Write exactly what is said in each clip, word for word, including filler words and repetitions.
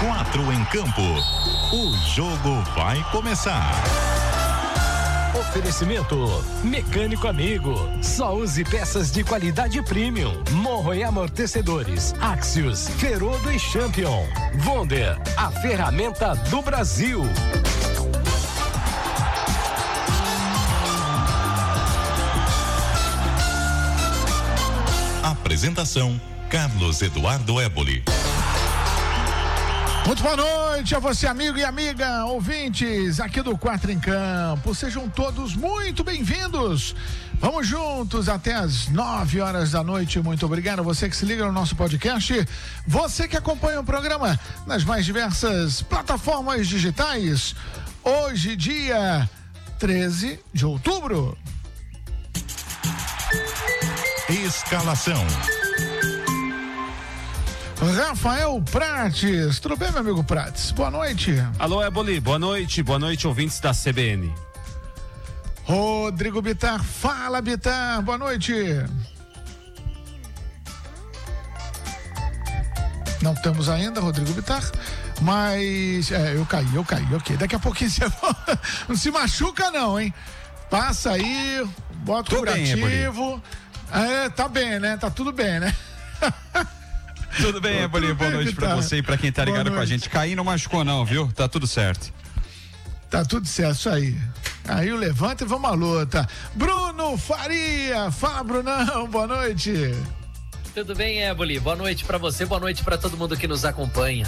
Quatro em campo. O jogo vai começar. Oferecimento Mecânico Amigo. Só use peças de qualidade premium. Morro e amortecedores. Axios, Ferodo e Champion. Wonder, a ferramenta do Brasil. Apresentação: Carlos Eduardo Éboli. Muito boa noite a você, amigo e amiga, ouvintes aqui do Quatro em Campo. Sejam todos muito bem-vindos. Vamos juntos até as nove horas da noite. Muito obrigado a você que se liga no nosso podcast. Você que acompanha o programa nas mais diversas plataformas digitais. Hoje, dia treze de outubro. Escalação: Rafael Prates. Tudo bem, meu amigo Prates? Boa noite. Alô, Éboli. Boa noite. Boa noite, ouvintes da C B N. Rodrigo Bittar. Fala, Bittar. Boa noite. Não temos ainda, Rodrigo Bittar. Mas, é, eu caí, eu caí, ok. Daqui a pouquinho você não se machuca não, hein? Passa aí, bota o curativo. É, tá bem, né? Tá tudo bem, né? Tudo bem, Éboli? Boa noite pra você e pra quem tá ligado com a gente. Cair não machucou não, viu? Tá tudo certo. Tá tudo certo, isso aí. Aí o levanta e vamos à luta. Bruno Faria, fala, Brunão, boa noite. Tudo bem, Éboli? Boa noite pra você, boa noite pra todo mundo que nos acompanha.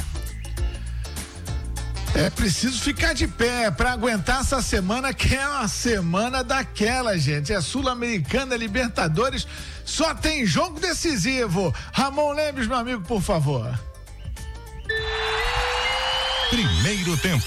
É preciso ficar de pé para aguentar essa semana, que é uma semana daquela, gente. É Sul-Americana, Libertadores, só tem jogo decisivo. Ramon Lemes, meu amigo, por favor. Primeiro tempo.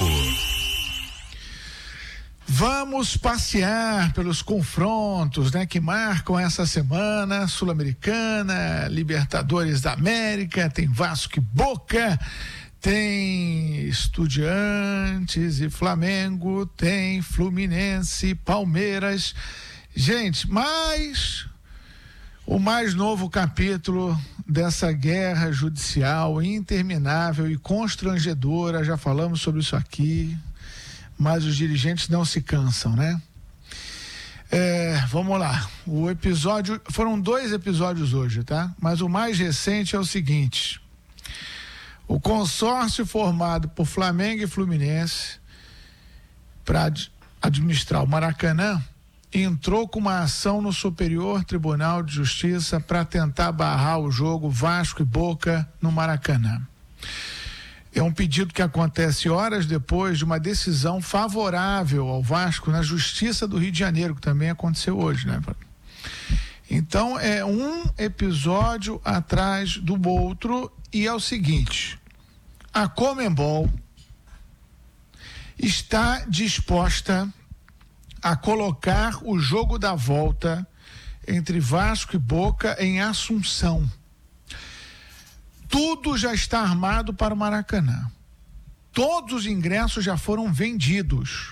Vamos passear pelos confrontos, né, que marcam essa semana. Sul-Americana, Libertadores da América, tem Vasco e Boca. Tem Estudiantes e Flamengo, tem Fluminense e Palmeiras. Gente, mas o mais novo capítulo dessa guerra judicial interminável e constrangedora, já falamos sobre isso aqui, mas os dirigentes não se cansam, né? É, vamos lá, o episódio, foram dois episódios hoje, tá? Mas o mais recente é o seguinte: o consórcio formado por Flamengo e Fluminense para ad- administrar o Maracanã entrou com uma ação no Superior Tribunal de Justiça para tentar barrar o jogo Vasco e Boca no Maracanã. É um pedido que acontece horas depois de uma decisão favorável ao Vasco na Justiça do Rio de Janeiro, que também aconteceu hoje, né? Então é um episódio atrás do outro. E é o seguinte: a Conmebol está disposta a colocar o jogo da volta entre Vasco e Boca em Assunção. Tudo já está armado para o Maracanã. Todos os ingressos já foram vendidos.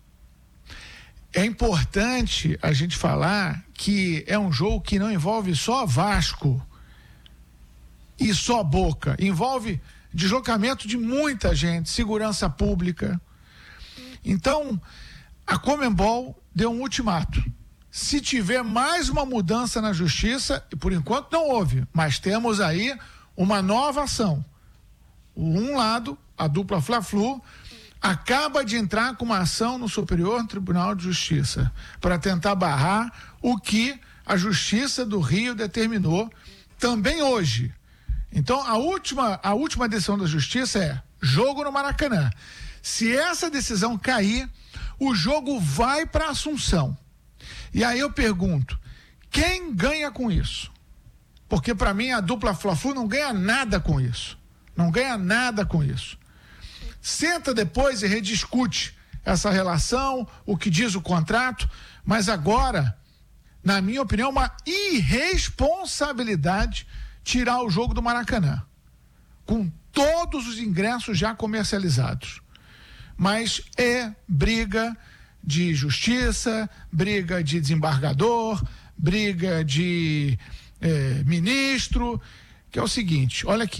É importante a gente falar que é um jogo que não envolve só Vasco e só Boca, envolve deslocamento de muita gente, segurança pública. Então, a Conmebol deu um ultimato: se tiver mais uma mudança na justiça, e por enquanto não houve, mas temos aí uma nova ação. Um lado, a dupla Fla-Flu, acaba de entrar com uma ação no Superior Tribunal de Justiça para tentar barrar o que a Justiça do Rio determinou também hoje. Então, a última, a última decisão da Justiça é jogo no Maracanã. Se essa decisão cair, o jogo vai para Assunção. E aí eu pergunto: quem ganha com isso? Porque para mim a dupla Fla-Flu não ganha nada com isso. Não ganha nada com isso. Senta depois e rediscute essa relação, o que diz o contrato, mas agora, na minha opinião, uma irresponsabilidade tirar o jogo do Maracanã, com todos os ingressos já comercializados. Mas é briga de justiça, briga de desembargador, briga de eh, ministro, que é o seguinte: olha aqui,